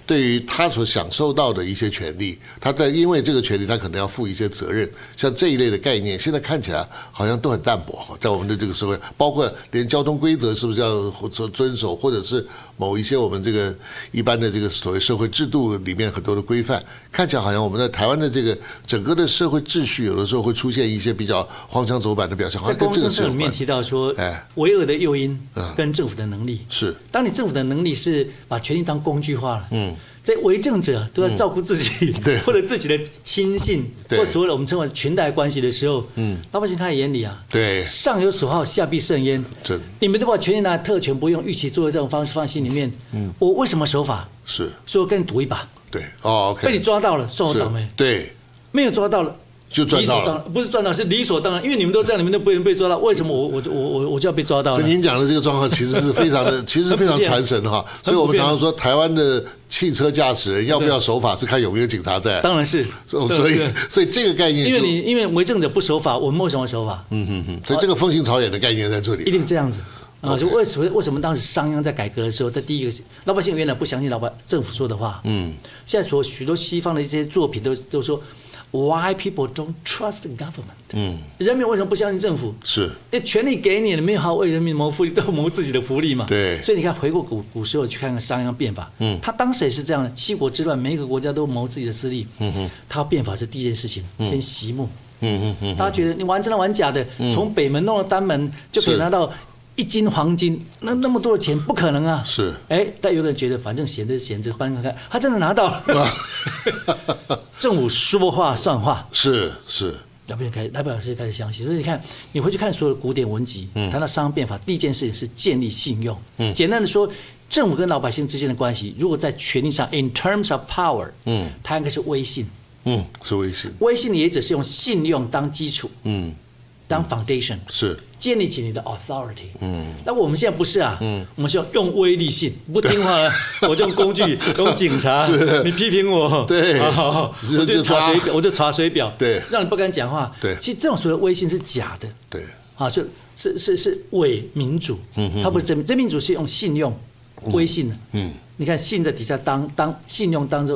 对于他所享受到的一些权利，他在因为这个权利，他可能要负一些责任。像这一类的概念，现在看起来好像都很淡薄，在我们的这个社会，包括连交通规则是不是要遵守，或者是某一些我们这个一般的这个所谓社会制度里面很多的规范，看起来好像我们在台湾的这个整个的社会秩序，有的时候会出现一些比较荒腔走板的表现，好像跟这个是有关。在公共政策里面提到说，维恶的诱因跟政府的能力是，当你政府的能力是把权力当工具化了，在为政者都要照顾自己，或者自己的亲信，或所谓的我们称为裙带关系的时候，老百姓看在眼里啊，对，上有所好，下必甚焉。你们都把权力拿来特权不用，预期作为这种方式放在心里面，我为什么守法？是，所以我跟你赌一把，对，被你抓到了，算我倒霉，对，没有抓到了。就赚到了，不是赚到，是理所当然，因为你们都这样，你们都不能被抓到，为什么我就要被抓到呢？所以您讲的这个状况其实是非常的，其实非常传神哈。所以我们常常说，台湾的汽车驾驶人要不要守法，是看有没有警察在。 当然是， 所以这个概念， 因为为政者不守法，我们为什么守法？ 所以这个风行草野的概念在这里， 一定这样子。就为什么当时商鞅在改革的时候，他第一个老百姓原来不相信政府说的话，现在许多西方的一些作品都说。Why people don't trust the government？人民为什么不相信政府？是，权力给你了，没有好好为人民谋福利，都谋自己的福利嘛。对，所以你看，回过古时候去看看商鞅变法，他当时也是这样的，七国之乱，每一个国家都谋自己的私利。他变法是第一件事情，先息木。大家觉得你真的玩假的，从北门弄到丹门就可以拿到1斤黄金，那么多的钱不可能啊！是，但有人觉得反正闲着闲着，搬看看，他真的拿到了。政府说话算话，是，老百姓开始相信。所以你看，你回去看所有的古典文集，谈到商鞅变法，第一件事情是建立信用。简单的说，政府跟老百姓之间的关系，如果在权力上 ，in terms of power，它应该是威信。 是威信。 威信也只是用信用当基础。当 foundation 是建立起你的 authority，那我们现在不是啊，我们需要用威力性，不听话了，我就用工具，用警察，你批评我，对，我就查水表，对，让你不敢讲话，对，其实这种所谓的威信是假的，对，是伪民主，它不是真民主是用信用、威信的，你看信在底下当信用当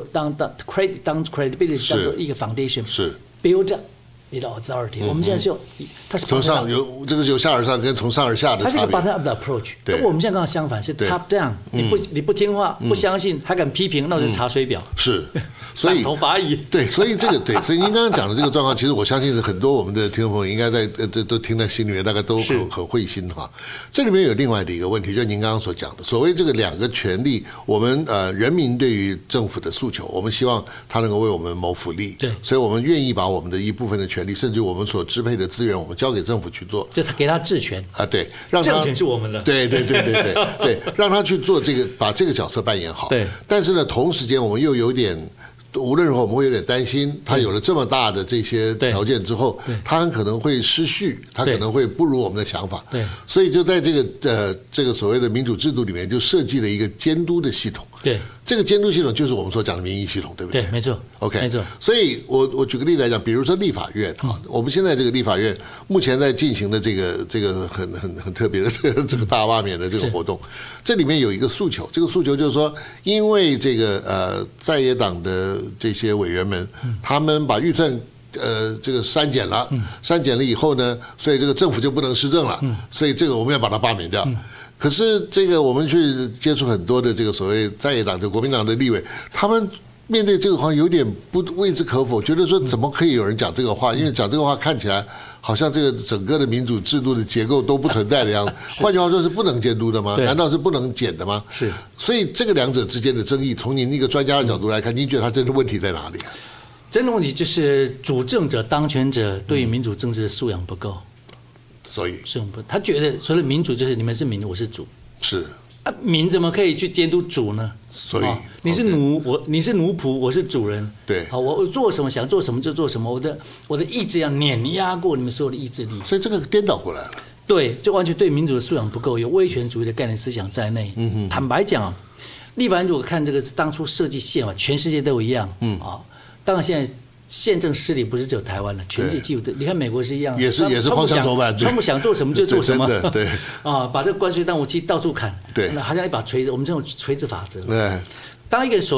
credibility 当做一个 foundation， 是 build up。你的 authority，我们现在是用它是从上由下而上跟从上而下的差别。它是一个 bottom up 的 approach， 但我们现在刚好相反，是 top down。你不听话，不相信，还敢批评，那我就查水表。是，所以头罚乙。对，所以这个对，所以您刚刚讲的这个状况，其实我相信很多我们的听众朋友应该这都听在心里面，大概都很会心哈。这里面有另外的一个问题，就是您刚刚所讲的，所谓这个两个权利，我们人民对于政府的诉求，我们希望他能够为我们谋福利，对，所以我们愿意把我们的一部分的权利，甚至我们所支配的资源，我们交给政府去做， 就给他治权啊，对，让他政权是我们的， 对，让他去做这个，把这个角色扮演好。对，但是呢，同时间我们又有点，无论如何我们会有点担心，他有了这么大的这些条件之后，他很可能会失序，他可能会不如我们的想法。对，所以就在这个所谓的民主制度里面，就设计了一个监督的系统。对，这个监督系统就是我们所讲的民意系统，对不对？ 对，没错。OK， 没错。 所以我举个例子来讲，比如说立法院啊，我们现在这个立法院目前在进行的这个很特别的这个大罢免的这个活动，这里面有一个诉求，这个诉求就是说，因为这个在野党的这些委员们，他们把预算这个删减了以后呢，所以这个政府就不能施政了，所以这个我们要把它罢免掉。可是这个我们去接触很多的这个所谓在野党的国民党的立委，他们面对这个话有点不为之可否，觉得说怎么可以有人讲这个话？因为讲这个话看起来好像这个整个的民主制度的结构都不存在的样子。换句话说，是不能监督的吗？难道是不能减的吗？是。所以这个两者之间的争议，从您一个专家的角度来看，您觉得它真的问题在哪里？ 真的问题就是主政者、当权者对于民主政治的素养不够。 所以他觉得所谓的民主就是你们是民，我是主，是啊，民怎么可以去监督主呢？所以你是奴，你是奴仆，我是主人。对，好，我做什么想做什么就做什么，我的意志要碾压过你们所有的意志力。 所以这个颠倒过来了。 对，就完全对民主的素养不够，有威权主义的概念思想在内。坦白讲，立法院如果看这个当初设计宪法，全世界都一样。当然现在。宪政失礼不是只有台湾了，全世界几乎都，你看美国是一样， 也是荒腔走板， 川普想做什么就做什么， 对啊，把这个关税当武器到处砍，对，那好像一把锤子，我们这种锤子法则，对，当一个人手